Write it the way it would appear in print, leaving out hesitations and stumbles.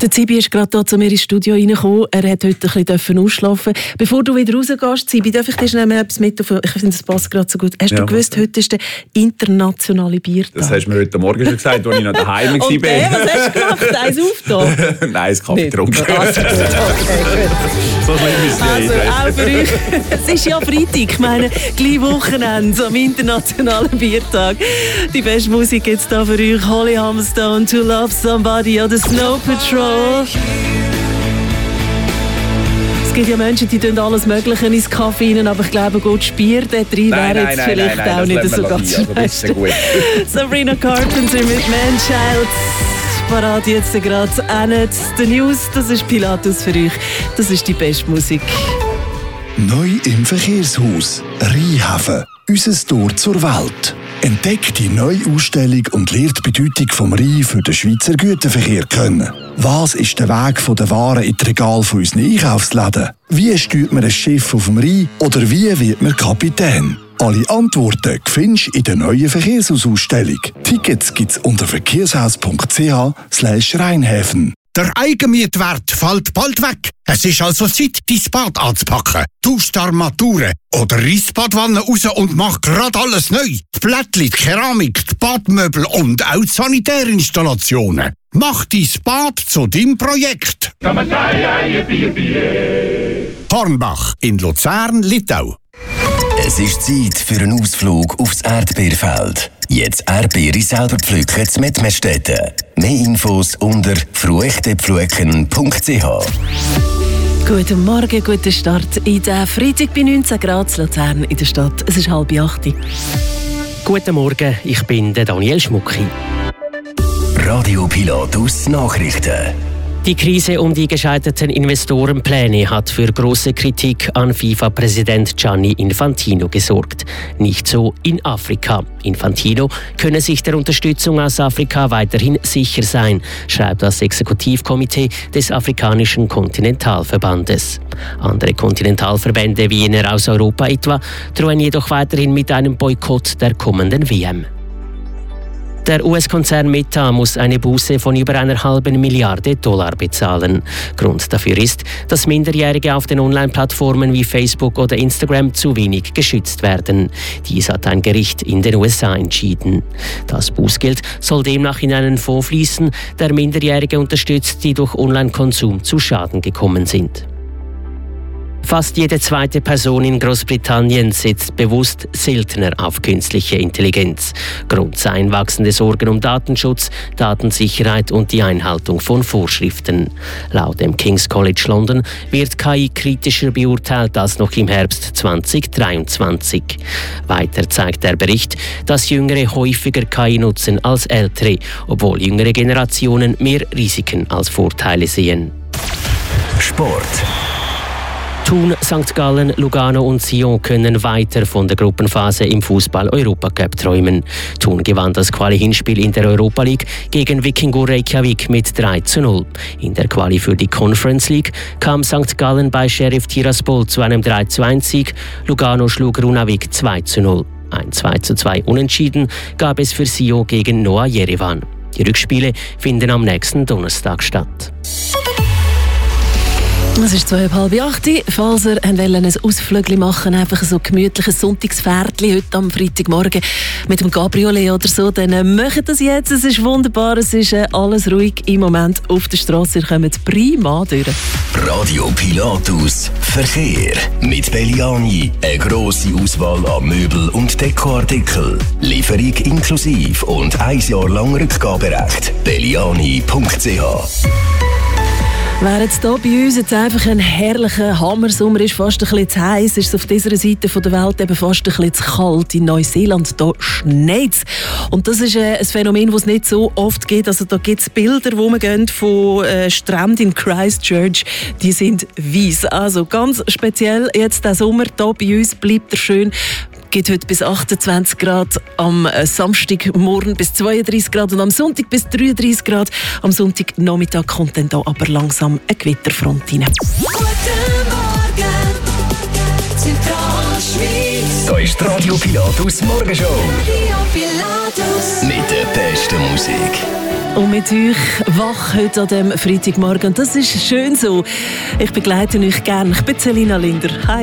Der Zibi ist gerade hier zu mir ins Studio reingekommen. Er hat heute ein bisschen ausschlafen. Bevor du wieder rausgehst, Zibi, darf ich dir schnell etwas mit? Ich finde, das passt gerade so gut. Hast du gewusst, heute ist der internationale Biertag? Das hast du mir heute Morgen schon gesagt, als ich noch daheim war. Und was hast du gemacht? Eins aufgetan? Nein, es Kaffee getrunken. Also, okay, so schlimm ist es nicht. Auch für euch. Es ist ja Freitag, ich meine, gleich Wochenende am internationalen Biertag. Die beste Musik jetzt da für euch. Holly Humberstone, To Love Somebody oder Snow Patrol. Es gibt ja Menschen, die tun alles Mögliche ins Kaffee rein, aber ich glaube, gut Bier dort rein wäre jetzt vielleicht auch nicht so ganz schlecht. Sabrina Carpenter mit Man-Child. Parat jetzt gerade Annette, The News, das ist Pilatus für euch. Das ist die beste Musik. Neu im Verkehrshaus. Rheinhafen. Unser Tor zur Welt. Entdeckt die neue Ausstellung und lernt die Bedeutung vom Rhein für den Schweizer Güterverkehr kennen. Was ist der Weg von den Waren in die Regale von unseren Einkaufsläden? Wie steuert man ein Schiff auf dem Rhein? Oder wie wird man Kapitän? Alle Antworten findest du in der neuen Verkehrshausausstellung. Tickets gibt's unter verkehrshaus.ch/Rheinhäfen. Der Eigenmietwert fällt bald weg. Es ist also Zeit, dein Bad anzupacken. Tausch die Armaturen oder reiss die Badwanne raus und mach grad alles neu. Die Plättchen, die Keramik, die Badmöbel und auch die Sanitärinstallationen. Mach dein Bad zu deinem Projekt. Hornbach in Luzern-Littau. Es ist Zeit für einen Ausflug aufs Erdbeerfeld. Jetzt Erdbeere selber pflücken in Mettmerstetten. Mehr Infos unter fruechtepflücken.ch. Guten Morgen, guten Start in den Freitag bei 19 Grad Luzern in der Stadt. Es ist 7:30. Guten Morgen, ich bin der Daniel Schmucki. Radio Pilatus Nachrichten. Die Krise um die gescheiterten Investorenpläne hat für große Kritik an FIFA-Präsident Gianni Infantino gesorgt. Nicht so in Afrika. Infantino könne sich der Unterstützung aus Afrika weiterhin sicher sein, schreibt das Exekutivkomitee des Afrikanischen Kontinentalverbandes. Andere Kontinentalverbände wie jener aus Europa etwa drohen jedoch weiterhin mit einem Boykott der kommenden WM. Der US-Konzern Meta muss eine Buße von über $1,5 Milliarde bezahlen. Grund dafür ist, dass Minderjährige auf den Online-Plattformen wie Facebook oder Instagram zu wenig geschützt werden. Dies hat ein Gericht in den USA entschieden. Das Bußgeld soll demnach in einen Fonds fließen, der Minderjährige unterstützt, die durch Online-Konsum zu Schaden gekommen sind. Fast jede zweite Person in Großbritannien setzt bewusst seltener auf künstliche Intelligenz. Grund seien wachsende Sorgen um Datenschutz, Datensicherheit und die Einhaltung von Vorschriften. Laut dem King's College London wird KI kritischer beurteilt als noch im Herbst 2023. Weiter zeigt der Bericht, dass Jüngere häufiger KI nutzen als Ältere, obwohl jüngere Generationen mehr Risiken als Vorteile sehen. Sport. Thun, St. Gallen, Lugano und Sion können weiter von der Gruppenphase im Fußball-Europacup träumen. Thun gewann das Quali-Hinspiel in der Europa League gegen Vikingur Reykjavik mit 3:0. In der Quali für die Conference League kam St. Gallen bei Sheriff Tiraspol zu einem 3:1-Sieg. Lugano schlug Runavik 2:0. Ein 2:2 Unentschieden gab es für Sion gegen Noah Yerevan. Die Rückspiele finden am nächsten Donnerstag statt. Es ist 7:30. Falls ihr ein Ausflügel machen wollt, einfach so ein gemütliches Sonntagsfährtchen heute am Freitagmorgen mit dem Cabriolet oder so, dann macht das jetzt. Es ist wunderbar, es ist alles ruhig im Moment auf der Straße. Ihr kommt prima durch. Radio Pilatus Verkehr. Mit Belliani eine grosse Auswahl an Möbel- und Dekoartikeln. Lieferung inklusive und 1 Jahr lang Rückgaberecht. Belliani.ch. Während es hier bei uns jetzt einfach ein herrlicher Hammersommer ist, fast ein bisschen zu heiß, ist es auf dieser Seite der Welt eben fast ein bisschen zu kalt. In Neuseeland, da schneit es. Und das ist ein Phänomen, das es nicht so oft gibt. Also da gibt es Bilder, wo man gehen von Stränden in Christchurch, die sind weiss. Also ganz speziell jetzt der Sommer hier bei uns bleibt er schön. Geht heute bis 28 Grad, am Samstagmorgen bis 32 Grad und am Sonntag bis 33 Grad. Am Sonntagnachmittag kommt dann da aber langsam eine Gewitterfront rein. Guten Morgen, Zentralschweiz. Da ist die Radio Pilatus Morgenshow. Radio Pilatus. Mit der besten Musik. und mit euch wach heute an diesem Freitagmorgen. Und das ist schön so. Ich begleite euch gerne. Ich bin Selina Linder. Hi.